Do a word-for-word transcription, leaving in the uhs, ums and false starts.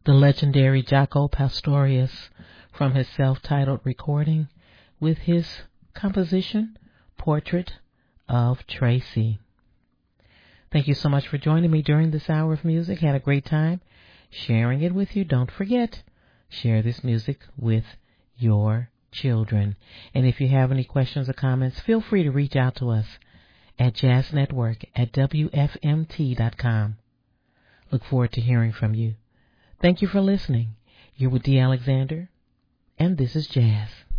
the legendary Jaco Pastorius from his self-titled recording with his composition, Portrait of Tracy. Thank you so much for joining me during this hour of music. Had a great time sharing it with you. Don't forget, share this music with your children. And if you have any questions or comments, feel free to reach out to us at jazz network at w f m t dot com. Look forward to hearing from you. Thank you for listening. You're with Dee Alexander, and this is Jazz.